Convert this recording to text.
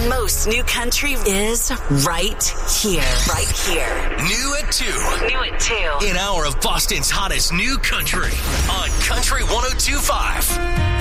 Most new country is right here. Right here. New at 2. New at 2. An hour of Boston's hottest new country on Country 102.5.